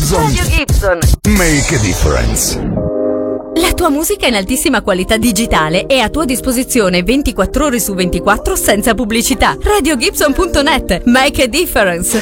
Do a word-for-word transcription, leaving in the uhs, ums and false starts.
Gibson. Radio Gibson. Make a difference. La tua musica in altissima qualità digitale è a tua disposizione ventiquattro ore su ventiquattro senza pubblicità. radio gibson punto net. Make a difference.